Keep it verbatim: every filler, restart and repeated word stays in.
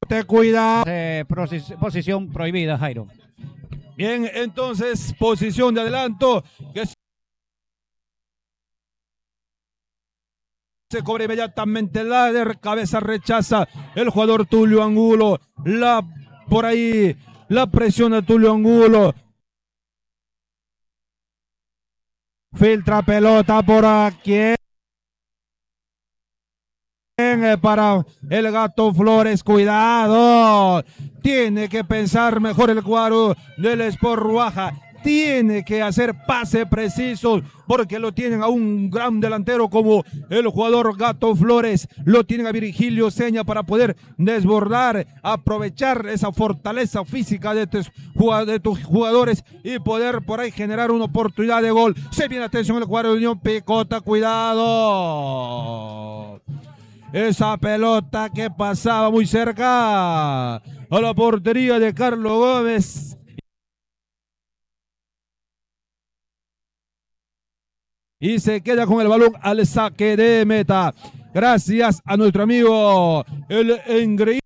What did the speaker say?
Te cuida. Eh, posición prohibida, Jairo. Bien, entonces, posición de adelanto que se cobra inmediatamente la de cabeza, rechaza el jugador Tulio Angulo. La por ahí, la presión de Tulio Angulo. Filtra pelota por aquí. Para el Gato Flores, cuidado, tiene que pensar mejor el cuadro del Sport Ruaja, tiene que hacer pase preciso porque lo tienen a un gran delantero como el jugador Gato Flores, lo tienen a Virgilio Seña para poder desbordar, aprovechar esa fortaleza física de tus, de tus jugadores y poder por ahí generar una oportunidad de gol. Se viene atención el cuadro de Unión Picota, cuidado. Esa pelota que pasaba muy cerca a la portería de Carlos Gómez. Y se queda con el balón al saque de meta. Gracias a nuestro amigo el engreído.